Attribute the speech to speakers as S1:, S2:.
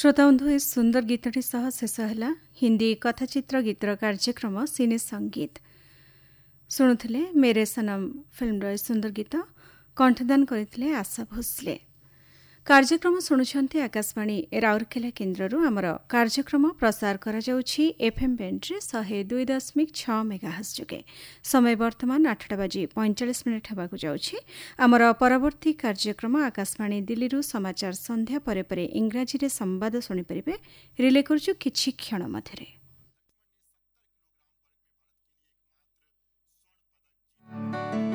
S1: श्रोता बंधु ए सुंदर गीतटी सह शेष है हिंदी कथाचित्र गीतर कार्यक्रम सिने संगीत शुणुले मेरे सनम फिल्म सुंदर गीत कंठदान करते आशा भोसले। कार्यक्रम शुणुंट आकाशवाणी राउरकेला केन्द्र आमर कार्यक्रम प्रसार करा जाउछि एफएम बैंड्रे 102.6 मेगाहर्ट्ज जोगे। समय वर्तमान 8:45 हेबाकु जाउछि। आमर परवर्ती कार्यक्रम आकाशवाणी दिल्ली समाचार संध्या परे इंग्राजी रे संवाद सुनि परिबे। रिले करछु किछि क्षण मध्यरे।